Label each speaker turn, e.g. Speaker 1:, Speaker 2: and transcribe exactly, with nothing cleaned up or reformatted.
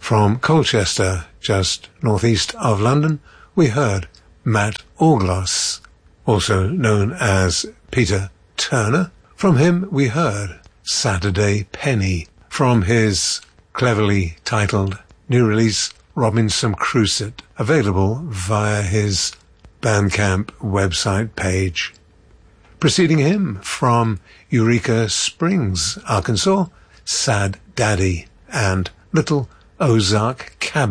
Speaker 1: From Colchester, just northeast of London, we heard Matt Orglass, also known as Peter Turner. From him we heard Saturday Penny, from his cleverly titled new release Robinson Crusoe, available via his Bandcamp website page. Preceding him, from Eureka Springs, Arkansas, Sad Daddy and Little Ozark Cabin.